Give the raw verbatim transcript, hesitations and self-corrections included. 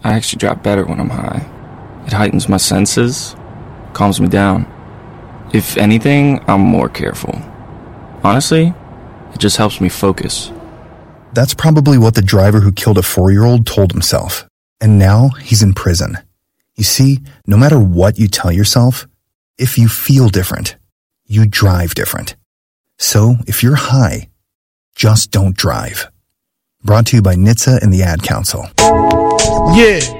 I actually drive better when I'm high. It heightens my senses, calms me down. If anything, I'm more careful. Honestly, it just helps me focus. That's probably what the driver who killed a four-year-old told himself. And now he's in prison. You see, no matter what you tell yourself, if you feel different, you drive different. So if you're high, just don't drive. Brought to you by N H T S A and the Ad Council. Yeah.